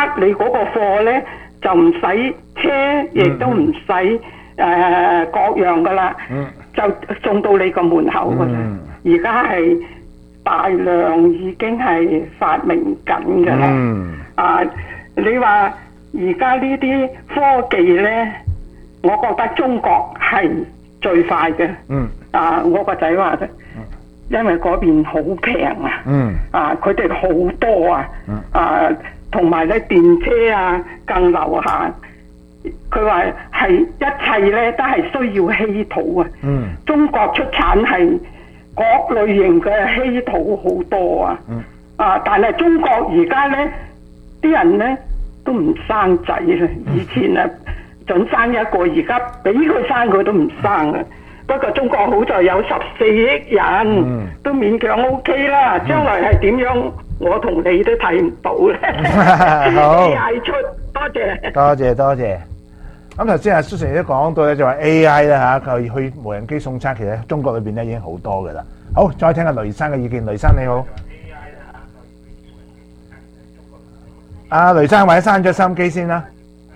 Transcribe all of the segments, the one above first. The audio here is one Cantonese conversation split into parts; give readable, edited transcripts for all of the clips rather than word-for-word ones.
你嗰個貨咧就唔使車，亦都唔使各樣噶啦，就送到你個門口噶啦。而家係大量已經係發明緊噶啦。你話而家呢啲科技咧，我覺得中國係最快嘅。我個仔話啫，因為嗰邊好平啊。佢哋好多啊。同埋咧電車啊更流行。佢話係一切咧都係需要稀土啊。中國出產係各類型嘅稀土好多啊。但係中國而家咧啲人咧都唔生仔啦。以前啊準生一個，而家俾佢生佢都唔生啊。不過中國好在有14億人，都勉強 OK 啦。將來係點樣，我同你都睇唔到咧。 好， AI 出，多謝。 多謝。咁頭先阿蘇 Sir 都講到咧，就話 AI 咧嚇，佢去無人機送餐，其實中國裏邊咧已經好多㗎啦。好，再聽下雷生嘅意見。雷生你好。阿雷生，或者閂咗收音機先啦。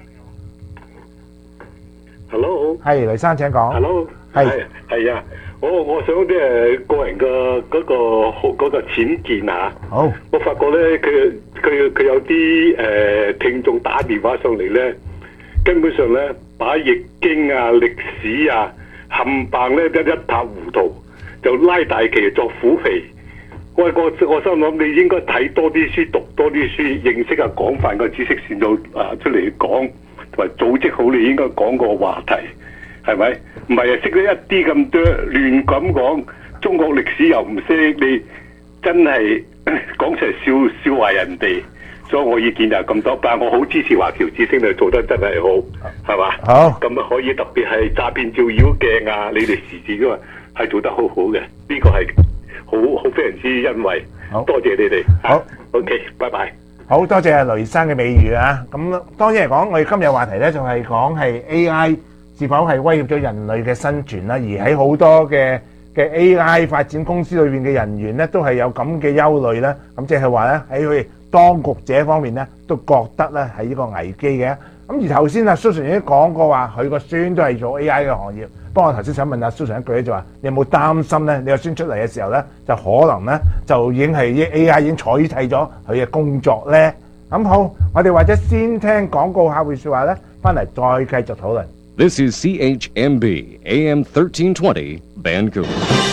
Hello。 係，雷生請講。 Hello。係啊，我想即係個人嘅嗰個淺見嚇。好。我發覺咧，佢有啲聽眾打電話上嚟咧，根本上咧把易經啊、歷史啊冚唪咧一塌糊塗，就拉大旗作虎皮。我心諗你應該睇多啲書，讀多啲書，認識下廣泛嘅知識先到出嚟講，同埋組織好你應該講個話題。係咪？唔係識得一啲咁多亂咁講，中國歷史又唔識，你真係講出嚟笑話人哋。所以我意見就係咁多，但係我好支持華僑之星你做得真係好，係嘛？好。咁啊可以特別係詐騙照妖鏡啊，你哋時事噶嘛係做得好好嘅，呢個係好非常之欣慰。好，多謝你哋。好 ，OK， 拜拜。 好多謝雷生嘅美譽啊！咁當然嚟講，我哋今日話題咧就係講係 AI。是否係威脅咗人類嘅生存啦？而喺好多嘅 AI 發展公司裏邊嘅人員咧，都係有咁嘅憂慮啦。咁即係話咧，喺佢哋當局者方面咧，都覺得咧係呢個危機嘅。咁而頭先阿 Susan 已經講過話，佢個孫都係做 AI 嘅行業。不過我頭先想問阿 Susan 一句咧，就話你有冇擔心咧？你個孫出嚟嘅時候咧，就可能咧就已經係 AI 已經取替咗佢嘅工作咧。咁好，我哋或者先聽廣告客戶説話咧，翻嚟再繼續討論。 This is CHMB AM 1320 Vancouver。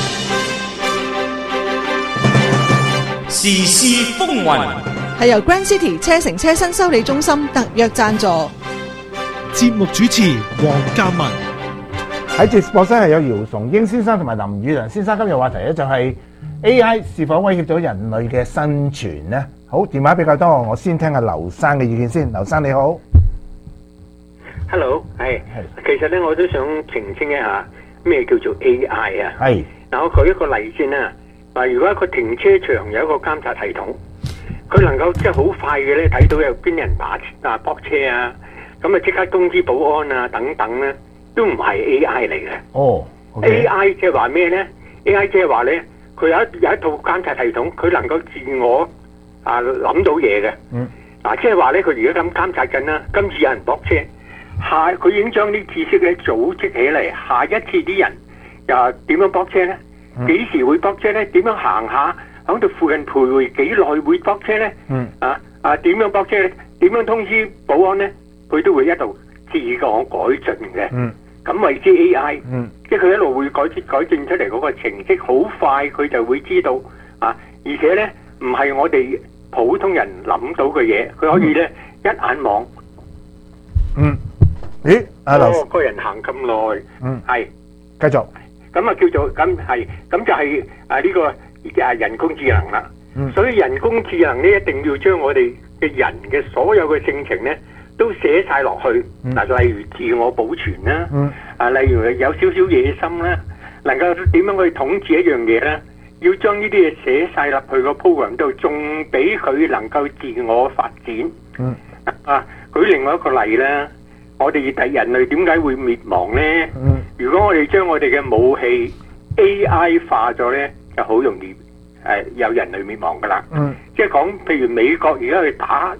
時事風雲係由 Grand City 車城車身修理中心特約贊助。 節目主持黃嘉文。 喺直播室係有姚崇英先生同埋林宇良先生。今日話題咧就係 AI 是否威脅咗人類嘅生存呢？好，電話比較多，我先聽下劉生嘅意見先。劉生你好。 Hello， 其實咧我都想澄清一下咩叫做 AI 啊。係。嗱，我舉一個例先啦。嗱，如果一個停車場有一個監察系統，佢能夠即係好快嘅咧睇到有邊人泊車啊，咁啊即刻通知保安啊等等咧，都唔係 AI 嚟嘅。哦。AI 即係話咩咧 ？AI 即係話咧，佢有一套監察系統，佢能夠自我諗到嘢嘅。嗯。嗱，即係話咧，佢而家咁監察緊啦，今次有人泊車。佢已經將啲知識咧組織起嚟，下一次啲人又點樣泊車咧？幾時會泊車咧？點樣行下喺度附近徘徊幾耐會泊車咧？點樣泊車咧？點樣通知保安咧？佢都會一路自我改進嘅。咁為之 AI，即係佢一路會改進出嚟嗰個程式，好快佢就會知道而且咧唔係我哋普通人諗到嘅嘢，佢可以咧一眼望。 咦？ 個人行咁耐，係繼續。 咁叫做咁就係呢個人工智能啦。所以人工智能咧一定要將我哋嘅人嘅所有嘅性情咧都寫晒落去。嗱，例如自我保存啦，例如有少少野心啦，能夠點樣去統治一樣嘢咧？要將呢啲嘢寫晒落去個 program 度，仲俾佢能夠自我發展。舉另外一個例啦。我哋人類點解會滅亡呢？如果我哋將我哋嘅武器 AI 化咗呢，就好容易有人類滅亡噶啦。即係講，譬如美國而家去打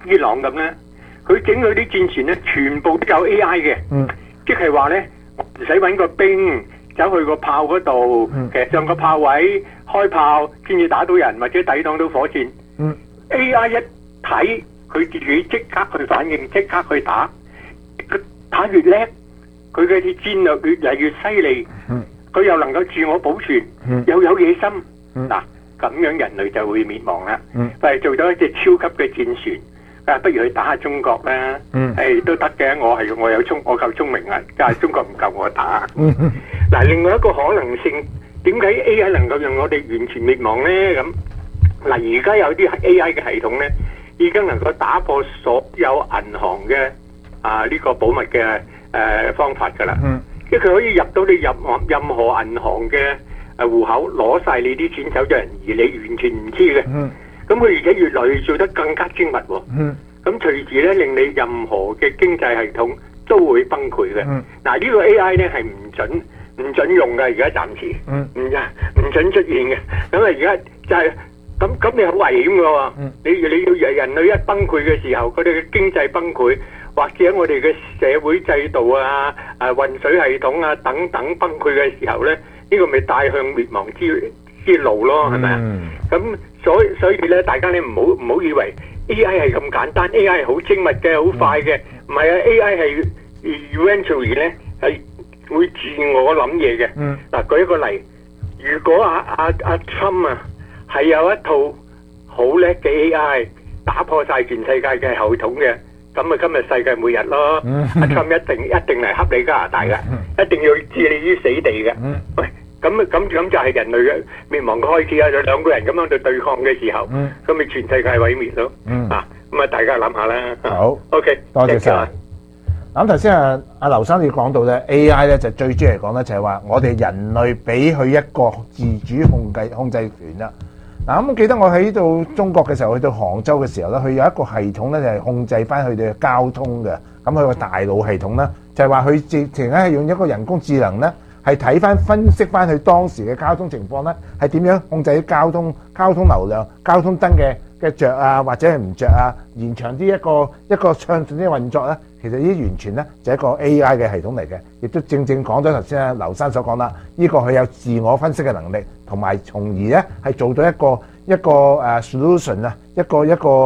伊朗咁咧，佢整佢啲戰船咧，全部都有 AI 嘅，即係話咧唔使揾個兵走去個炮嗰度，其實上個炮位開炮先至打到人或者抵擋到火箭。AI 一睇佢自己即刻去反應，即刻去打，佢打越叻，佢嘅戰略越嚟越犀利，佢又能夠自我保存，又有野心，嗱咁樣人類就會滅亡啦。係做咗一隻超級嘅戰船，不如去打下中國啦，都得嘅，我夠聰明啊，但係中國唔夠我打。嗱，另外一個可能性，點解 AI 能夠讓我哋完全滅亡呢？咁嗱，而家有啲 AI 嘅系統呢，已經能夠打破所有銀行嘅呢個保密嘅方法㗎啦。即係佢可以入到你任何銀行嘅戶口，攞晒你啲錢走咗人，而你完全唔知嘅。咁佢而且越來越做得更加精密喎。咁隨時咧令你任何嘅經濟系統都會崩潰嘅。嗱，呢個 AI 咧係唔準用嘅，而家暫時唔準出現嘅。咁啊而家就係咁你好危險嘅喎。你要人類一崩潰嘅時候，佢哋嘅經濟崩潰，或者我哋嘅社會制度運水系統等等崩潰嘅時候咧，呢個咪帶向滅亡之路咯，係咪啊？咁所以咧，大家你唔好以為 AI 係咁簡單 ，AI 係好精密嘅，好快嘅，唔係啊 ！AI 係 eventually 咧係會自我諗嘢嘅。嗱，舉一個例，如果阿 Trump 係有一套好叻嘅 AI 打破晒全世界嘅系統嘅，咁今日世界末日咯。阿 Trump 一定嚟恰你加拿大嘅，一定要置你於死地嘅。喂！咁就係人類嘅滅亡嘅開始啊！有兩個人咁樣去對抗嘅時候，咁咪全世界毀滅咯。咁啊，大家諗下啦。 好 ，OK， 多謝晒。咁頭先阿劉生你講到咧 ，AI 咧就最主要嚟講咧就係話我哋人類俾佢一個自主控制權啦。嗱，咁記得我喺到中國嘅時候，去到杭州嘅時候咧，佢有一個系統咧就係控制翻佢哋嘅交通嘅。咁佢個大腦系統咧就係話佢直情咧係用一個人工智能咧。係睇翻分析翻佢當時嘅交通情況咧，係點樣控制交通流量、交通燈嘅着或者係唔着延長啲一個暢順啲運作咧。其實呢啲完全咧就係一個 AI 嘅系統嚟嘅，亦都正講咗頭先劉生所講啦。呢個佢有自我分析嘅能力，同埋從而咧係做到一個solution 一個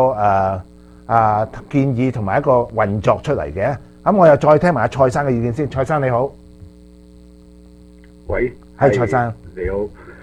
建議同埋一個運作出嚟嘅。咁我又再聽埋阿蔡生嘅意見先。蔡生你好。 喂， 係蔡生， 你好。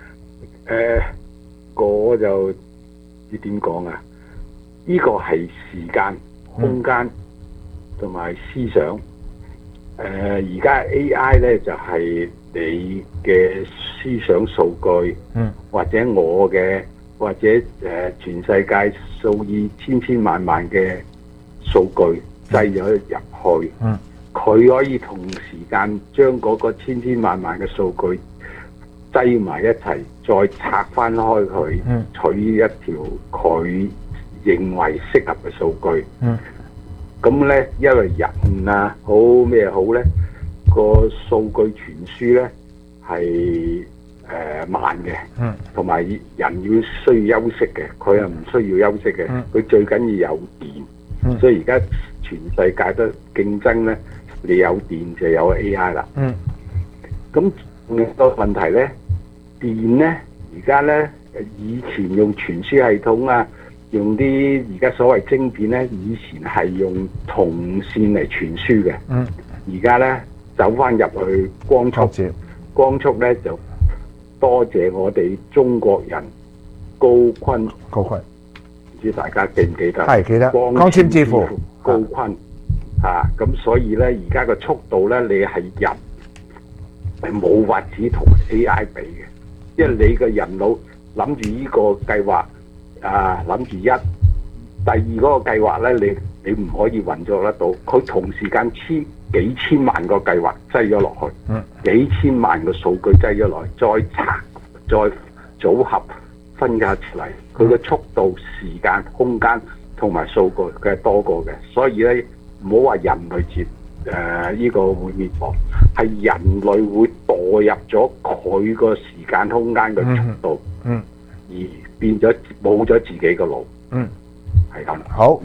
我就要點講啊？呢個係時間、空間同埋思想。而家 AI 咧就係你嘅思想數據，或者我嘅，或者全世界數以千萬嘅數據擠咗入去。佢可以同時間將嗰個千萬嘅數據擠埋一齊，再拆翻開佢，取一條佢認為適合嘅數據。咁咧，因為人好咩好咧，個數據傳輸咧係慢嘅，同埋人要需要休息嘅，佢又唔需要休息嘅，佢最緊要有電。所以而家全世界都競爭咧。你有電就有 AI 啦。咁個問題咧，電咧而家咧以前用傳輸系統用啲而家所謂晶片咧，以前係用銅線嚟傳輸嘅。而家咧走翻入去光速，光速咧就多謝我哋中國人高錕，唔知大家記唔記得？ 係記得。光纖之父高錕。咁所以咧，而家個速度咧，你係人係冇法子同 AI 比嘅，因為你個人腦諗住呢個計劃諗住第二嗰個計劃咧，你唔可以運作得到。佢同時間幾千萬個計劃擠咗落去，幾千萬個數據擠咗落去，再拆、再組合、分解出嚟，佢個速度、時間、空間同埋數據佢係多過嘅，所以咧。唔好話人類呢個會滅亡，係人類會墮入咗佢個時間空間嘅速度，而變咗冇咗自己嘅腦。係咁。 好，唔該。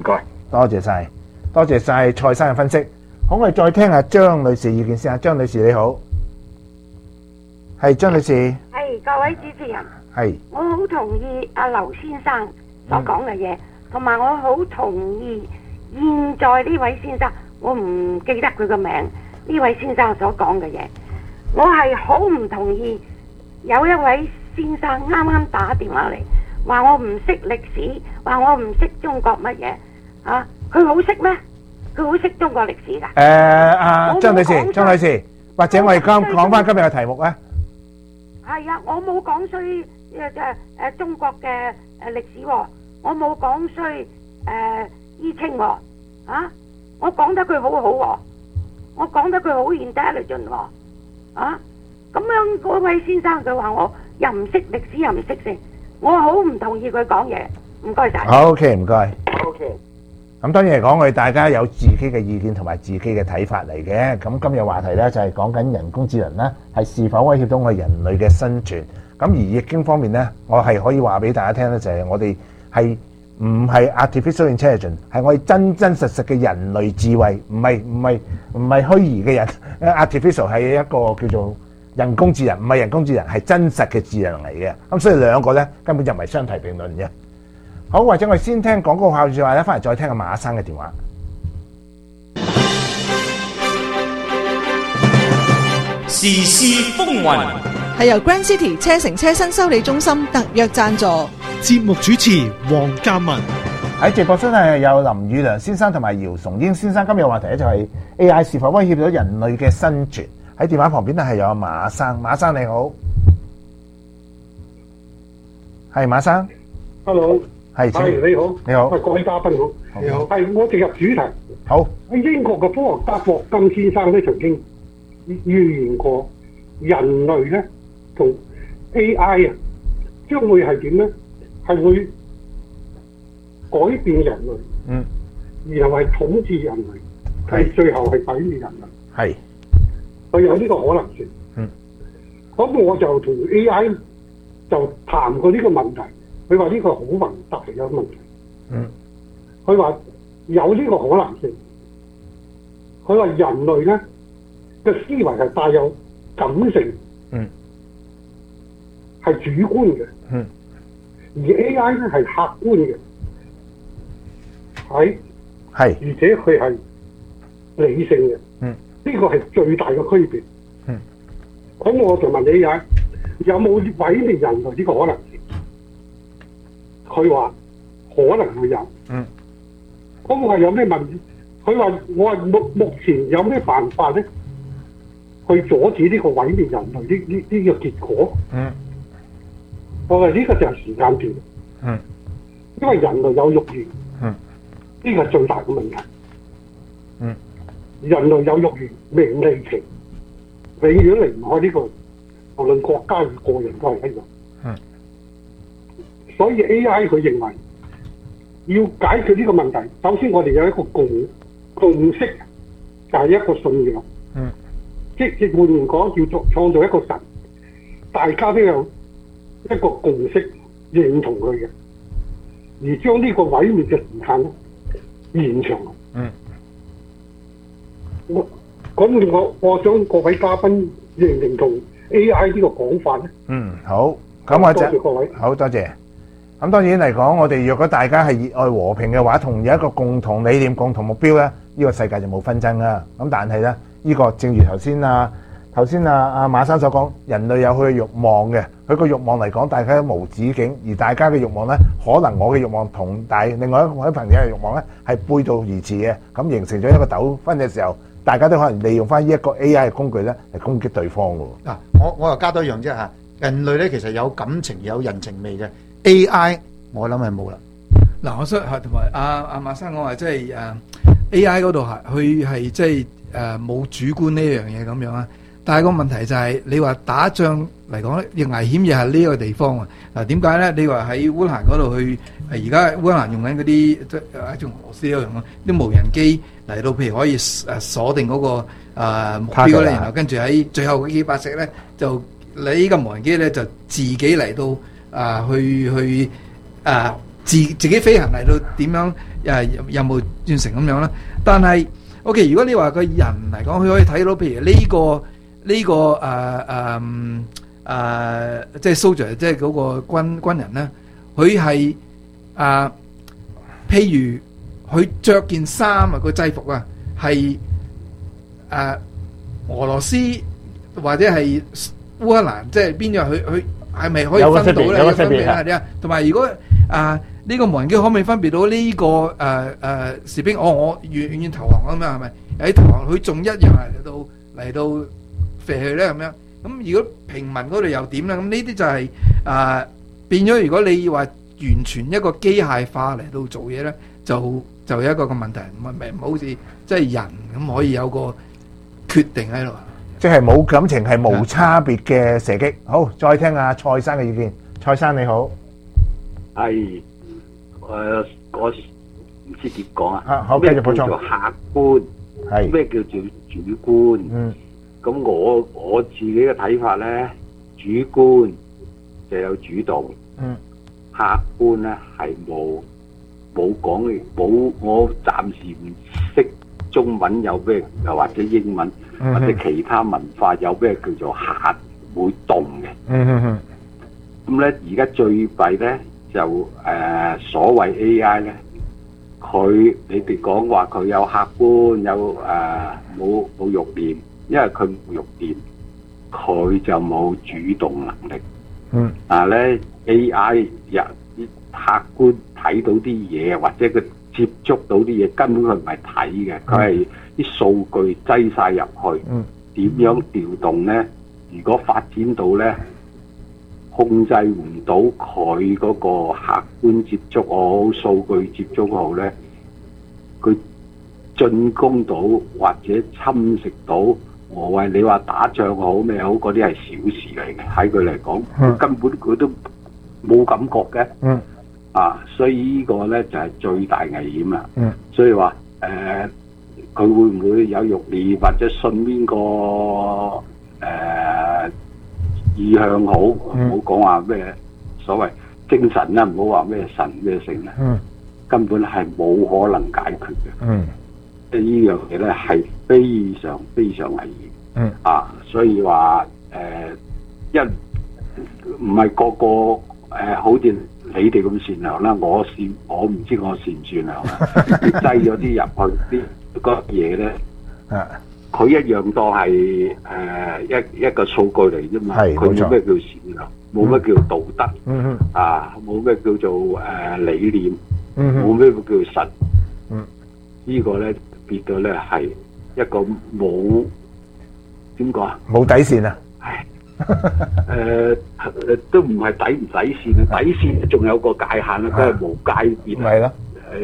多謝晒蔡生嘅分析。好，我哋再聽下張女士意見先啊。張女士你好，係張女士。 係各位主持人。 係。 我好同意阿劉先生所講嘅嘢，同埋我好同意現在呢位先生，我唔記得佢個名，呢位先生所講嘅嘢，我係好唔同意。有一位先生啱啱打電話嚟，話我唔識歷史，話我唔識中國乜嘢啊？佢好識咩？佢好識中國歷史㗎？ 張女士，或者我哋講翻今日嘅題目咧。 係啊，我冇講衰中國嘅歷史喎，我冇講衰伊清喎，我講得佢好好喎，我講得佢好 intelligent 喎，咁樣嗰位先生佢話我又唔識歷史又唔識性，我好唔同意佢講嘢，唔該晒。 好 OK， 唔該。 OK。 咁當然嚟講，我哋大家有自己嘅意見同埋自己嘅睇法嚟嘅。咁今日話題咧就係講緊人工智能咧係是否威脅到我哋人類嘅生存。咁而易經方面咧，我係可以話俾大家聽咧，就係我哋係唔係 artificial intelligence， 係我哋真真實實嘅人類智慧，唔係虛擬嘅人。artificial 係一個叫做人工智能，唔係人工智能，係真實嘅智能嚟嘅。咁所以兩個咧根本就唔係相提並論嘅。好，或者我哋先聽廣告後說話咧，翻嚟再聽阿馬生嘅電話。 時事風雲係由 Grand City 車城車新修理中心特約贊助。 節目主持黃嘉文。 喺直播室係有林宇良先生同埋姚崇英先生。今日話題咧就係 AI 是否威脅到人類嘅生存。喺電話旁邊咧係有阿馬生。馬生你好，係馬生。 Hello。 係你好， 你好， 各位嘉賓好，你好，係我直入主題。 好， 喺英國嘅科學家霍金先生咧曾經預言過，人類咧同 AI 啊，將會係點咧？係會改變人類，然後係統治人類，係最後係毀滅人類。 係， 佢有呢個可能性。咁我就同 AI 就談過呢個問題。佢話呢個好宏大嘅問題。佢話有呢個可能性。佢話人類咧嘅思維係帶有感性，係主觀嘅。而 AI 咧係客觀嘅，而且佢係理性嘅。呢個係最大嘅區別。咁我就問 AI 有冇毀滅人類呢個可能性？佢話可能會有。咁我話有咩問題？佢話我話目前有咩辦法咧，去阻止呢個毀滅人類呢個結果？我話呢個就係時間段。因為人類有欲望，呢個係最大嘅問題。人類有欲望，名利情，永遠離唔開呢個，無論國家與個人都係一樣。所以 AI 佢認為要解決呢個問題，首先我哋有一個共識，就係一個信仰。即係換言講，要創造一個神，大家都有一個共識，認同佢嘅，而將呢個毀滅嘅時間咧延長。我想各位嘉賓認唔認同 AI 呢個講法咧？ 好，咁我多謝各位， 好多謝。咁當然嚟講，我哋若果大家係熱愛和平嘅話，同有一個共同理念、共同目標咧，呢個世界就冇紛爭啦。咁但係咧，呢個正如頭先阿馬生所講，人類有佢嘅慾望嘅，佢個慾望嚟講，大家都無止境，而大家嘅慾望咧，可能我嘅慾望同另外一位朋友嘅慾望咧係背道而馳嘅，咁形成咗一個糾紛嘅時候，大家都可能利用翻呢一個 AI 嘅工具咧嚟攻擊對方嘅。 嗱，我又加多一樣啫嚇，人類咧其實有感情有人情味嘅。AI 我諗係冇啦。 嗱，我想同埋阿馬生講話，即係AI 嗰度佢係即係冇主觀呢樣嘢咁樣啊。但係個問題就係你話打仗嚟講咧，亦危險嘢係呢個地方啊。嗱，點解咧？你話喺烏克蘭嗰度去，而家烏克蘭用緊嗰啲即係喺俄羅斯都用啊，啲無人機嚟到，譬如可以鎖定嗰個目標咧，然後跟住喺最後嗰幾百隻咧，就你呢個無人機咧就自己嚟到。去自己飛行嚟到點樣任務完成咁樣啦。但係 OK， 如果你話個人嚟講，佢可以睇到，譬如呢個即係 soldier， 即係嗰個軍人咧，佢係譬如佢着件衫啊，個制服啊，係俄羅斯或者係烏克蘭，即係邊樣佢係咪可以分到咧？有分別啦，同埋如果呢個無人機可唔可以分別到呢個士兵？我願意投降咁樣係咪？喺投降佢仲一樣嚟到射佢咧咁樣。咁如果平民嗰度又點咧？咁呢啲就係變咗。如果你話完全一個機械化嚟到做嘢咧，就有一個問題，唔好似即係人咁可以有個決定喺度。 即係冇感情係無差別嘅射擊。好，再聽下蔡生嘅意見。蔡生你好， 係我唔知點講啊。 好，繼續補充。 咩叫做客觀？係咩叫做主觀？咁我自己嘅睇法咧，主觀就有主動，客觀咧係冇講嘅，我暫時唔識中文有咩，又或者英文或者其他文化有咩叫做客會動嘅。咁咧而家最弊咧就所謂 AI 咧，你哋講話佢有客觀有冇慾念。因為佢冇慾念，佢就冇主動能力。但係咧 AI 客觀睇到啲嘢，或者佢接觸到啲嘢，根本佢唔係睇嘅，佢係啲數據擠晒入去。點樣調動咧？如果發展到咧控制唔到佢嗰個客觀接觸好，數據接觸好咧，佢進攻到或者侵蝕到。我話你話打仗好咩好，嗰啲係小事嚟嘅，喺佢嚟講，根本佢都冇感覺嘅。所以呢個咧就係最大危險啦。所以話佢會唔會有慾念或者信邊個意向好？唔好講話咩所謂精神啦，唔好話咩神咩性啦。根本係冇可能解決嘅。即係呢樣嘢咧係非常非常危險。所以話唔係個個好似你哋咁善良啦，我唔知我善唔善良啦。你擠咗啲入去啲嗰嘢咧，佢一樣當係一個數據嚟啫嘛。佢冇咩叫善良，冇咩叫道德，冇咩叫做理念，冇咩叫神。呢個咧變到咧係一個冇點講啊？冇底線啊！都唔係底唔底線啊！底線仲有個界限啦，佢係無界別。係咯。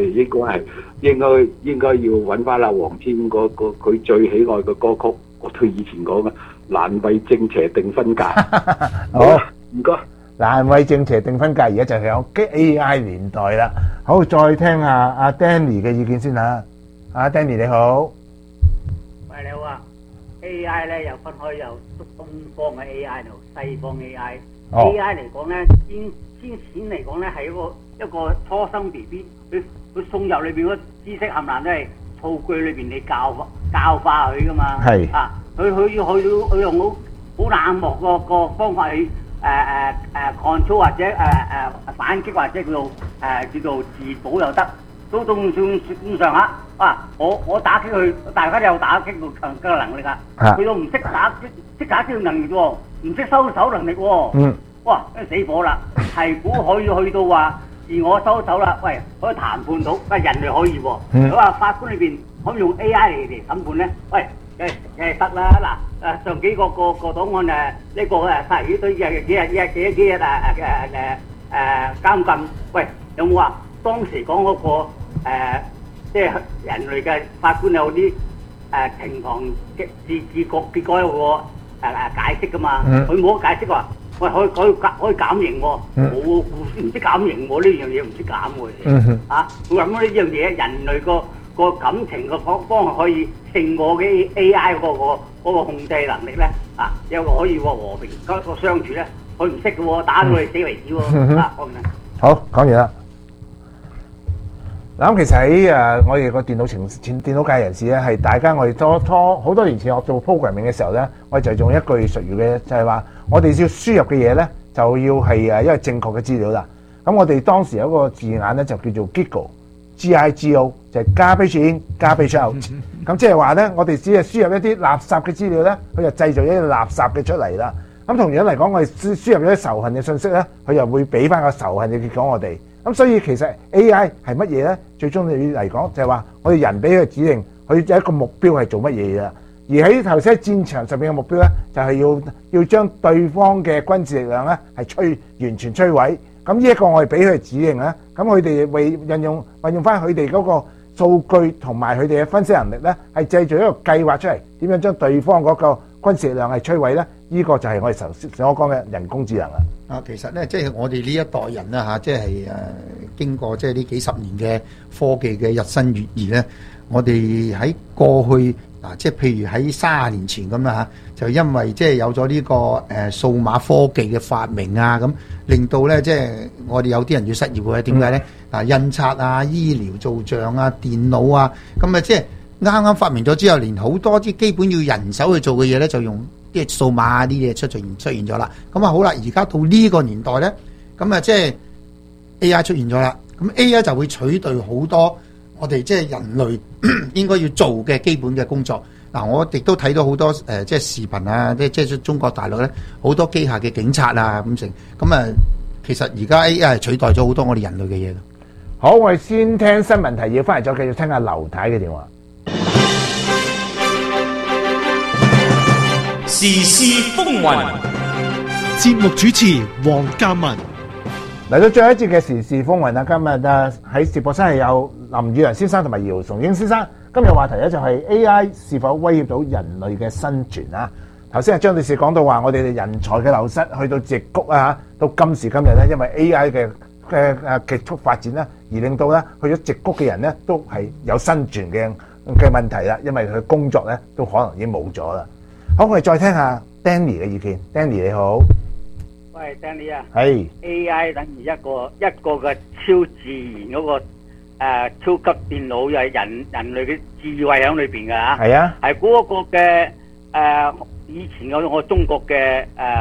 應該要揾翻阿黃天佢最喜愛嘅歌曲，我對以前講嘅難為正邪定分界。好，唔該。難為正邪定分界，而家就係有 AI 年代啦。好，再聽下阿 Danny 嘅意見先嚇。阿 Danny 你好， 喂你好啊 ！AI 咧又分開有東方嘅 AI 同西方 AI。AI 嚟講咧，先前嚟講咧係一個初生 BB， 佢送入裏邊嗰知識冚唪唥都係數據裏邊你教化佢噶嘛。係啊，佢用好冷漠個方法去control 或者反擊或者叫做自保又得。都仲咁上下我打擊佢，大家都有打擊嘅能力啊！佢都唔識打擊嘅能力喎，唔識收手能力喎。哇！死火啦！係估可以去到話自我收手啦，喂，可以談判到，人類可以喎。佢話法官裏邊可以用 AI 嚟審判咧，喂，梗係得啦！嗱，上幾個檔案呢個殺人堆幾日監禁，喂，有冇話？當時講嗰個即係人類嘅法官有啲呈堂結果有個解釋噶嘛，佢冇得解釋話，喂可以減刑喎，冇唔識減刑喎，呢樣嘢唔識減喎，佢諗呢樣嘢人類個感情個方向可以勝過嘅 AI 嗰個控制能力咧，有個可以和平個相處咧，佢唔識嘅喎，打到你死為止喎，講完啦。 好，講完啦。 嗱，咁其實喺我哋個電腦界人士咧，係大家我哋好多年前我做 programming 嘅時候咧，我哋就用一句術語嘅，就係話我哋要輸入嘅嘢咧，就要係因為正確嘅資料啦。咁我哋當時有一個字眼咧，就叫做 GIGO， 就係 garbage in、garbage out。咁即係話咧，我哋只係輸入一啲垃圾嘅資料咧，佢就製造一啲垃圾嘅出嚟啦。咁同樣嚟講，我哋輸入咗啲仇恨嘅信息咧，佢又會俾翻個仇恨嘅結果我哋。咁所以其實 AI 係乜嘢咧？最終嚟講就係話，我哋人俾佢指令，佢有一個目標係做乜嘢啦。而喺頭先喺戰場上面嘅目標咧，就係要將對方嘅軍事力量咧係完全摧毀。咁呢一個我哋俾佢指令咧，咁佢哋會運用翻佢哋嗰個數據同埋佢哋嘅分析能力咧，係製造一個計劃出嚟，點樣將對方嗰個軍事力量係摧毀咧？呢個就係我哋頭先所講嘅人工智能啦。 啊，其實咧，即係我哋呢一代人啦嚇，即係經過即係呢幾十年嘅科技嘅日新月異咧，我哋喺過去即係譬如喺30年前咁啦嚇，就因為即係有咗呢個數碼科技嘅發明啊，咁令到咧即係我哋有啲人要失業嘅，點解咧？印刷啊、醫療造像啊、電腦啊，咁啊即係啱啱發明咗之後，連好多啲基本要人手去做嘅嘢咧，就用啲數碼啲嘢出現咗啦。咁啊好啦，而家到呢個年代咧，咁啊即係 AI 出現咗啦。咁 AI 就會取代好多我哋即係人類應該要做嘅基本嘅工作。嗱，我亦都睇到好多即係視頻啊，即係中國大陸咧好多機械嘅警察啊咁成。咁啊，其實而家 AI 係取代咗好多我哋人類嘅嘢。 好，我哋先聽新聞提要，翻嚟再繼續聽下劉太嘅電話。 時事風雲， 節目主持黃嘉文。 嚟到最後一節嘅時事風雲啦，今日喺直播室係有林宇陽先生同埋姚崇英先生。今日話題咧就係 AI 是否威脅到人類嘅生存啊？頭先係張女士講到話，我哋人才嘅流失去到矽谷啊，到今時今日咧，因為 AI 嘅極速發展咧，而令到咧去咗矽谷嘅人咧都係有生存嘅問題啦，因為佢工作咧都可能已經冇咗啦。好，我哋再聽下 Danny 嘅意見。Danny 你好， 喂 Danny 啊， 係 AI 等於一個嘅超自然嗰個超級電腦，又係人類嘅智慧喺裏邊噶嚇。 係啊， 係嗰個嘅以前我中國嘅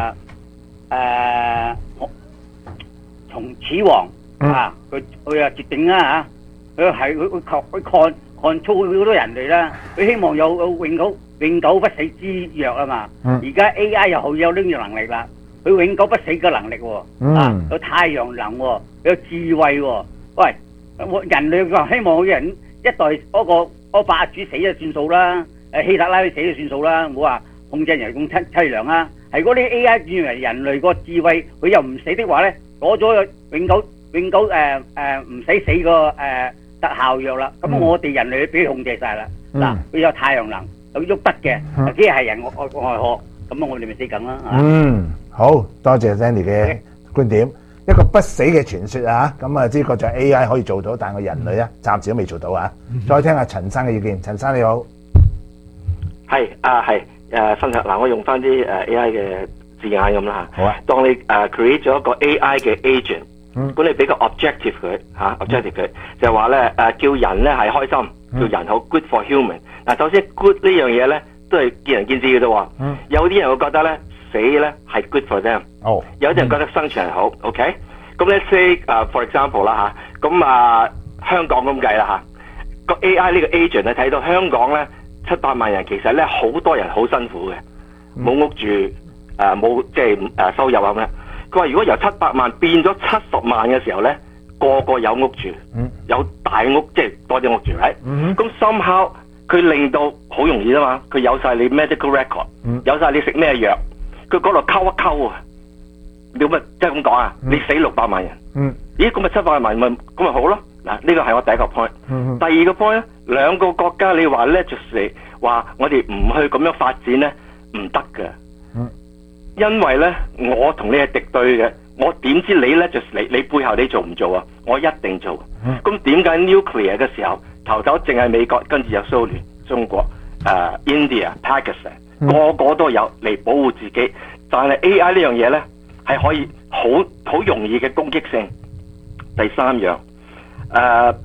從始皇啊，佢又決定啦嚇，佢看操好多人類啦，佢希望有永久不死之藥啊嘛。而家 AI 又好有呢個能力啦，佢永久不死嘅能力喎，有太陽能喎，有智慧喎。喂，人類就希望人一代嗰個霸主死就算數啦，希特拉死就算數啦，唔好話控制人咁凄涼啦。係嗰啲 AI 轉為人類個智慧，佢又唔死的話咧，攞咗永久唔死個特效藥啦。咁我哋人類俾佢控制晒啦。嗱，佢有太陽能，有喐得嘅，機械人外殼，咁我哋咪死梗啦。 好多謝 Sandy 嘅觀點，一個不死嘅傳說啊，咁啊呢個就係 AI 可以做到，但係人類咧暫時都未做到啊。再聽下陳生嘅意見，陳生你好， 係分享嗱，我用翻啲AI 嘅字眼咁啦嚇。 好啊， 當你create 咗一個 AI 嘅 agent，咁你俾個 objective 佢嚇，objective 佢就係話咧叫人咧係開心，叫人好 good for human。嗱，首先 good 呢樣嘢咧都係見仁見智嘅啫喎。有啲人會覺得咧死咧係 good for them，有啲人覺得生存係好。OK，咁 let's say for example 啦嚇，咁香港咁計啦嚇，個 AI 呢個 agent 咧睇到香港咧700萬人，其實咧好多人好辛苦嘅，冇屋住，冇即係收入啊咁樣。佢話如果由700萬變咗70萬嘅時候咧，個個有屋住，有大屋，即係多啲屋住，係。咁 somehow 佢令到好容易啊嘛，佢有晒你 medical record，有晒你食咩藥，佢嗰度溝一溝啊，你乜即係咁講啊？你死600萬人，咦咁咪700萬咪咁咪好咯？嗱，呢個係我第一個 point。第二個 point 咧，兩個國家你話 legislate 話我哋唔去咁樣發展咧，唔得㗎。因為咧，我同你係敵對嘅，我點知你 legislate 你背後你做唔做啊？我一定做。咁點解 nuclear 嘅時候頭淨係美國，跟住有蘇聯、中國、India、Pakistan，個個都有嚟保護自己，但係 AI 呢樣嘢咧係可以好容易嘅攻擊性。第三樣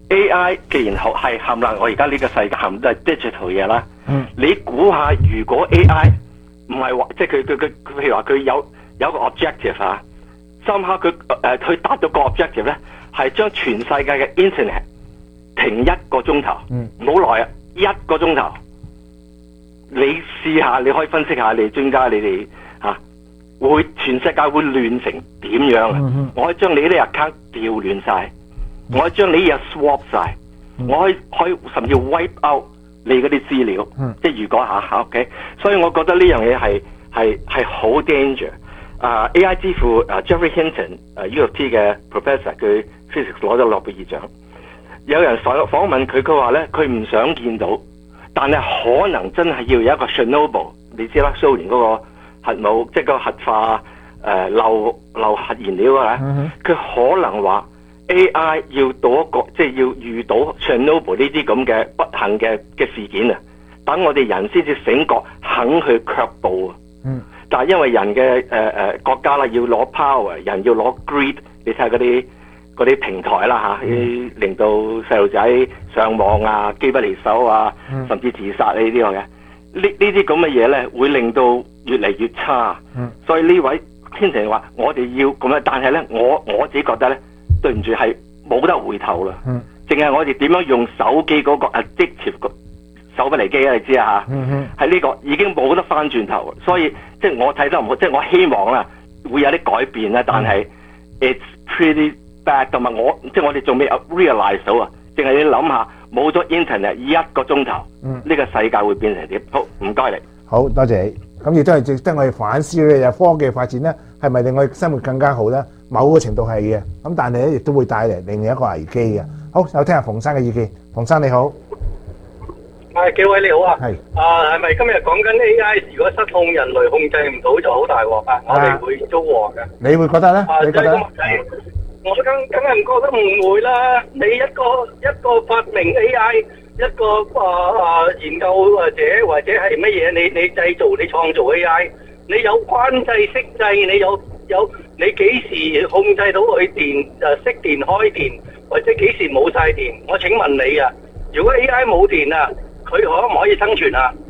AI 既然係冚唪唥，我而家呢個世界冚都係 digital 嘢啦。你估下，如果 AI 唔係話，即係佢譬如話佢有個 objective 啊，深刻佢達到個 objective 咧，係將全世界嘅 internet 停1個鐘頭，唔好耐啊，1個鐘頭。你試下，你可以分析下，你專家你哋會全世界會亂成點樣啊？我可以將你啲 account 調亂晒，我可以將你啲嘢 swap 晒，我可以甚至 wipe out 你嗰啲資料。即係如果OK， 所以我覺得呢樣嘢係好 danger。AI 之父Geoffrey Hinton U of T 嘅 professor， 佢 physics 攞咗諾貝爾獎。有人訪問佢，佢話咧佢唔想見到，但係可能真係要有一個 Chernobyl， 你知啦，蘇聯嗰個核武，即係個核化漏核燃料啊！佢可能話 AI 要到一個，即係要遇到 Chernobyl 呢啲咁嘅不幸嘅事件啊，等我哋人先至醒覺，肯去卻步啊！但係因為人嘅國家啦，要攞 power， 人要攞 greed， 你睇下嗰啲平台啦令到細路仔上網啊，機不離手啊，甚至自殺呢啲嘅。呢啲咁嘅嘢咧，會令到越嚟越差。所以呢位天成話：我哋要咁樣，但係咧，我自己覺得咧，對唔住係冇得回頭啦。淨係我哋點樣用手機嗰個 addictive 手不離機啊，你知啊嚇？係呢個已經冇得翻轉頭。所以即係我睇得唔好，即係我希望啦會有啲改變啦。但係 it's pretty bad， 同埋即係我哋仲未 realize 到啊。淨係你諗下，冇咗 internet 1個鐘頭，呢個世界會變成點？好，唔該你。 好多謝你。咁亦都係值得我哋反思嘅。科技發展咧，係咪令我哋生活更加好咧？某個程度係嘅。咁但係咧，亦都會帶嚟另一個危機嘅。好，有聽下馮生嘅意見。馮生你好。 幾位你好啊。 係。 係咪今日講緊 AI 如果失控，人類控制唔到就好大鑊啊？我哋會遭禍嘅。 你會覺得咧？你覺得呢？ 我梗係唔覺得唔會啦！你一個發明 AI， 一個研究或者係乜嘢？你製造你創造 AI， 你有關制識制，你幾時控制到佢電熄電開電，或者幾時冇晒電？我請問你啊，如果 AI 冇電啊，佢可唔可以生存啊？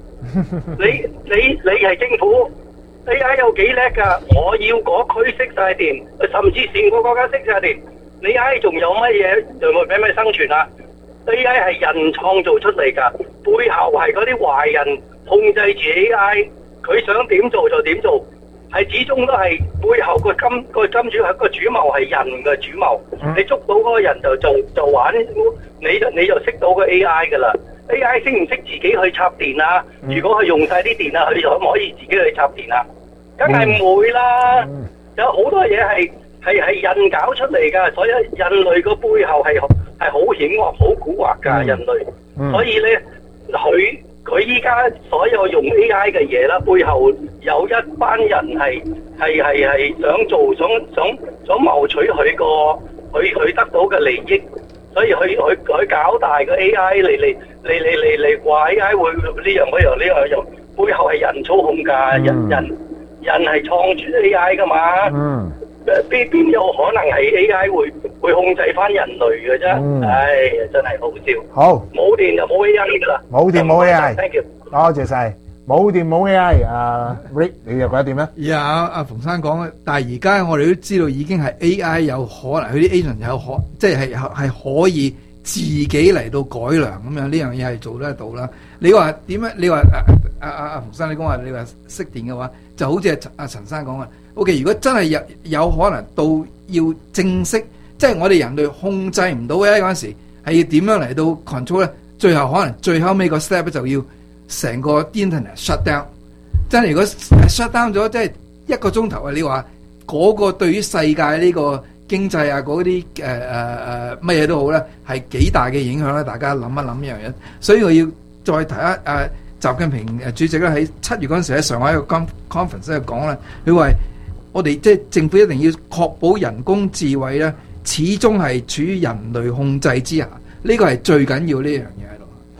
你係政府。AI 有幾叻㗎？我要嗰區熄晒電，甚至成個國家熄晒電。你 AI 仲有乜嘢仲會俾咩生存啊 ？AI 係人創造出嚟㗎，背後係嗰啲壞人控制住 AI， 佢想點做就點做，係始終都係背後個金主係個主謀係人嘅主謀。你捉到嗰個人就玩，你就識到個 AI 㗎啦。AI 識唔識自己去插電啊？如果佢用晒啲電啊，佢可唔可以自己去插電啊？梗係唔會啦！有好多嘢係人搞出嚟㗎，所以人類個背後係好險惡、好蠱惑㗎人類。所以咧，佢依家所有用 AI 嘅嘢啦，背後有一班人係想做想謀取佢得到嘅利益，所以佢搞大個 AI 嚟話 AI 會呢樣嗰樣，背後係人操控㗎，人係創出 AI 㗎嘛？邊有可能係 AI 會控制翻人類嘅啫？唉，真係好笑。 好， 冇電就冇 AI 㗎啦。 冇電冇 AI。 Thank you。 多謝晒。冇電冇 AI。Rick， 你又覺得點咧？ 有阿馮生講，但係而家我哋都知道已經係 AI 有可能，佢啲 agent 即係可以自己嚟到改良咁樣，呢樣嘢係做得到啦。你話點樣？你話阿馮生你講話，你話熄電嘅話，就好似阿陳生講啊。OK， 如果真係有可能到要正式，即係我哋人類控制唔到 AI 嗰陣時，係要點樣嚟到 control 咧？最後可能最後尾個 step 就要成個 internet shut down。真係如果 shut down 咗，即係1個鐘頭啊！你話嗰個對於世界呢個經濟啊嗰啲乜嘢都好咧，係幾大嘅影響咧？大家諗一諗呢樣嘢。所以我要再提習近平主席咧喺7月嗰陣時喺上海一個 conference 咧講咧，佢話我哋即係政府一定要確保人工智慧咧，始終係處於人類控制之下，呢個係最緊要呢樣嘢喺度。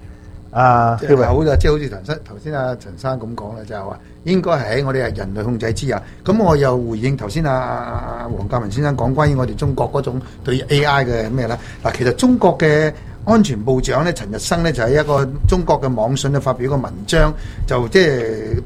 即係好即係好似頭先阿陳生咁講啦，就係話應該係喺我哋係人類控制之下。咁我又回應頭先阿黃鑑文先生講關於我哋中國嗰種對 AI 嘅咩啦。嗱，其實中國嘅安全部長咧陳日生咧就喺一個中國嘅網信咧發表一個文章，就即係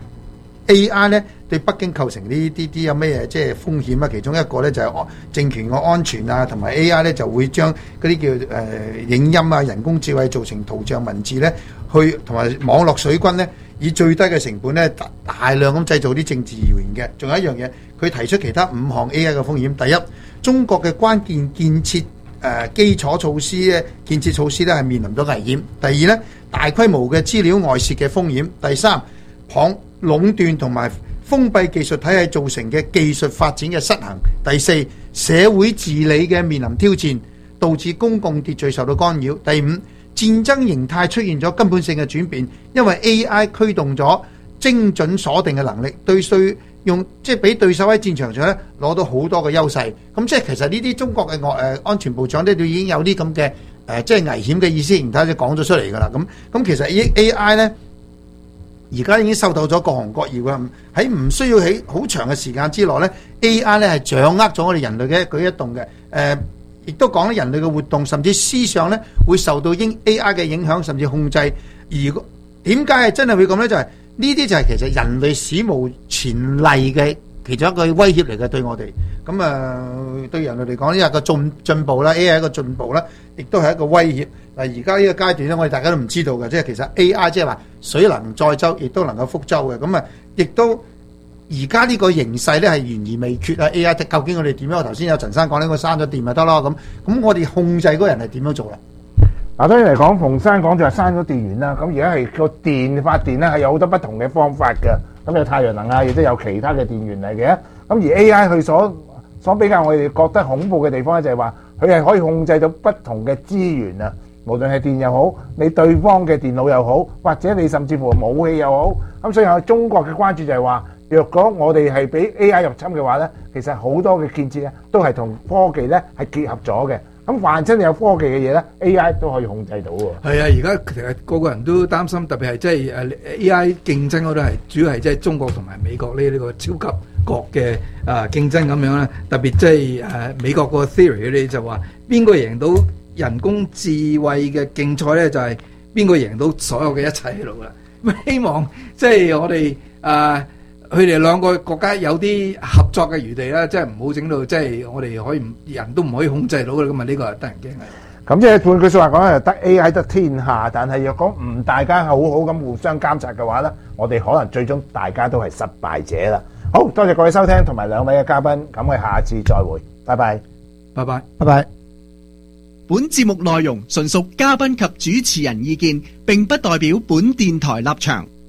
AI 咧對北京構成呢啲有咩即係風險啊？其中一個咧就係政權嘅安全啊，同埋 AI 咧就會將嗰啲叫影音啊、人工智慧做成圖像文字咧，去同埋網絡水軍咧，以最低嘅成本咧大量咁製造啲政治謠言嘅。仲有一樣嘢，佢提出其他5項 AI 嘅風險。第一，中國嘅關鍵建設基礎措施咧，建設措施咧係面臨到危險。第二咧，大規模嘅資料外泄嘅風險。第三，壟斷同埋封閉技術體系造成嘅技術發展嘅失衡。第四，社會治理嘅面臨挑戰，導致公共秩序受到干擾。第五，戰爭形態出現咗根本性嘅轉變，因為 AI 驅動咗精準鎖定嘅能力，即係俾對手喺戰場上咧攞到好多嘅優勢。咁即係其實呢啲中國嘅安全部長咧都已經有啲咁嘅即係危險嘅意識形態就講咗出嚟㗎啦。咁其實 AI 咧，而家已經受到咗各行各業嘅，喺唔需要喺好長嘅時間之內咧 ，AI 咧係掌握咗我哋人類嘅一舉一動嘅。亦都講人類嘅活動，甚至思想咧會受到AI 嘅影響，甚至控制。而點解係真係會咁咧？就係呢啲就係其實人類史無前例嘅其中一個威脅嚟嘅，對我哋。咁對人類嚟講呢係個進步啦 ，AI 係一個進步啦，亦都係一個威脅。而家呢個階段咧，我哋大家都唔知道嘅，即係其實 AI 即係話水能載舟，亦都能夠覆舟嘅。咁亦都而家呢個形勢咧係懸而未決啊 ！AI 究竟我哋點樣？我頭先有陳生講呢個閂咗電咪得咯咁我哋控制嗰個人係點樣做啦？ 嗱，當然嚟講，馮生講就係閂咗電源啦。咁而家係個電發電咧係有好多不同嘅方法嘅。咁有太陽能啊，亦都有其他嘅電源嚟嘅。咁而 AI 佢所比較我哋覺得恐怖嘅地方咧，就係話佢係可以控制到不同嘅資源啊。無論係電又好，你對方嘅電腦又好，或者你甚至乎武器又好。咁所以有中國嘅關注就係話，若果我哋係俾 AI 入侵嘅話咧，其實好多嘅建設咧都係同科技咧係結合咗嘅。咁凡真係有科技嘅嘢咧 ，AI 都可以控制到喎。係啊，而家其實個個人都擔心，特別係即係AI 競爭嗰度係主要係即係中國同埋美國呢個超級國嘅競爭咁樣啦。特別即係美國個 theory 咧就話邊個贏到人工智慧嘅競賽咧，就係邊個贏到所有嘅一切喺度啦。咁希望即係我哋佢哋兩個國家有啲合作嘅餘地啦，即係唔好整到即係我哋可以人都唔可以控制到嘅，咁呢個係得人驚嘅。咁即係換句説話講咧，得 AI 得天下，但係若果唔大家好好咁互相監察嘅話咧，我哋可能最終大家都係失敗者啦。好多謝各位收聽同埋兩位嘅嘉賓，咁我哋下次再會，拜拜，拜拜，拜拜。 本節目內容純屬嘉賓及主持人意見，並不代表本電台立場。